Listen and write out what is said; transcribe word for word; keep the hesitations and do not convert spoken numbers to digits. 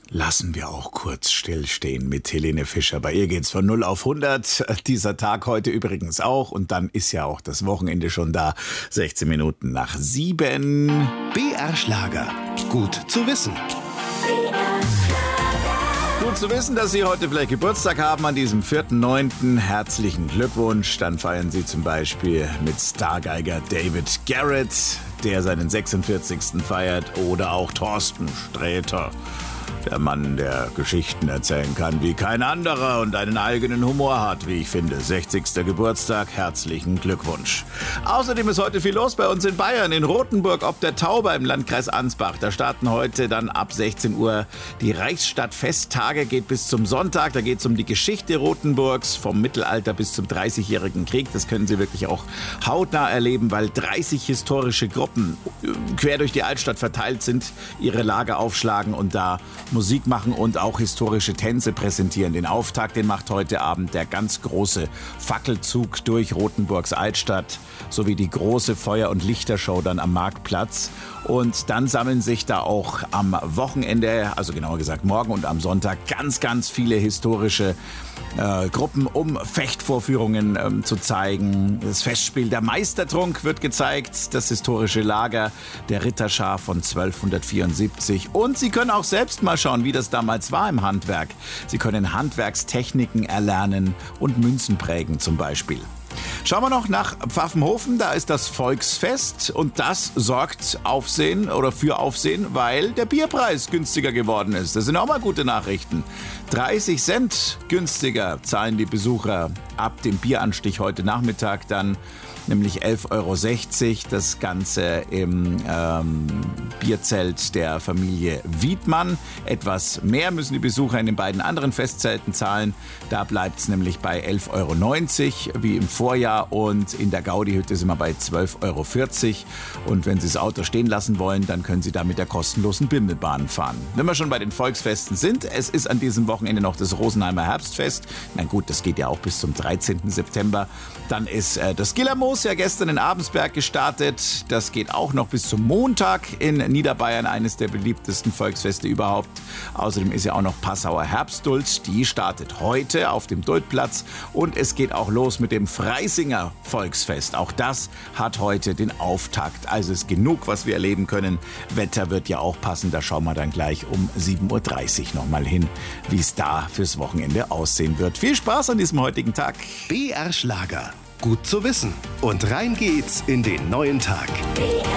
Lassen wir auch kurz stillstehen mit Helene Fischer. Bei ihr geht's von null auf hundert. Dieser Tag heute übrigens auch. Und dann ist ja auch das Wochenende schon da. sechzehn Minuten nach sieben. B R Schlager. Gut zu wissen. Gut zu wissen, dass Sie heute vielleicht Geburtstag haben an diesem vierten neunten Herzlichen Glückwunsch. Dann feiern Sie zum Beispiel mit Stargeiger David Garrett, der seinen sechsundvierzigsten feiert. Oder auch Thorsten Sträter. Der Mann, der Geschichten erzählen kann wie kein anderer und einen eigenen Humor hat, wie ich finde. sechzigster Geburtstag, herzlichen Glückwunsch. Außerdem ist heute viel los bei uns in Bayern, in Rothenburg ob der Tauber im Landkreis Ansbach. Da starten heute dann ab sechzehn Uhr die Reichsstadtfesttage, geht bis zum Sonntag. Da geht es um die Geschichte Rothenburgs, vom Mittelalter bis zum dreißigjährigen Krieg. Das können Sie wirklich auch hautnah erleben, weil dreißig historische Gruppen quer durch die Altstadt verteilt sind, ihre Lager aufschlagen und da Musik machen und auch historische Tänze präsentieren. Den Auftakt, den macht heute Abend der ganz große Fackelzug durch Rothenburgs Altstadt sowie die große Feuer- und Lichtershow dann am Marktplatz. Und dann sammeln sich da auch am Wochenende, also genauer gesagt morgen und am Sonntag, ganz, ganz viele historische äh, Gruppen, um Fechtvorführungen ähm, zu zeigen. Das Festspiel Der Meistertrunk wird gezeigt, das historische Lager der Ritterschar von zwölfhundertvierundsiebzig. Und Sie können auch selbst mal schauen, wie das damals war im Handwerk. Sie können Handwerkstechniken erlernen und Münzen prägen zum Beispiel. Schauen wir noch nach Pfaffenhofen, da ist das Volksfest und das sorgt Aufsehen oder für Aufsehen, weil der Bierpreis günstiger geworden ist. Das sind auch mal gute Nachrichten. dreißig Cent günstiger zahlen die Besucher ab dem Bieranstich heute Nachmittag dann, nämlich elf Euro sechzig. Das Ganze im ähm, Bierzelt der Familie Wiedmann. Etwas mehr müssen die Besucher in den beiden anderen Festzelten zahlen. Da bleibt es nämlich bei elf Euro neunzig wie im Vorjahr und in der Gaudi-Hütte sind wir bei zwölf Euro vierzig. Und wenn Sie das Auto stehen lassen wollen, dann können Sie da mit der kostenlosen Bimmelbahn fahren. Wenn wir schon bei den Volksfesten sind, es ist an diesem Wochenende noch das Rosenheimer Herbstfest. Na gut, das geht ja auch bis zum dreizehnten September. Dann ist äh, das Gillermoos ja gestern in Abensberg gestartet. Das geht auch noch bis zum Montag in Niederbayern, eines der beliebtesten Volksfeste überhaupt. Außerdem ist ja auch noch Passauer Herbstduld. Die startet heute auf dem Duldplatz. Und es geht auch los mit dem Freisinger Volksfest. Auch das hat heute den Auftakt. Also ist genug, was wir erleben können. Wetter wird ja auch passen. Da schauen wir dann gleich um sieben Uhr dreißig nochmal hin, wie es da fürs Wochenende aussehen wird. Viel Spaß an diesem heutigen Tag. B R Schlager. Gut zu wissen. Und rein geht's in den neuen Tag.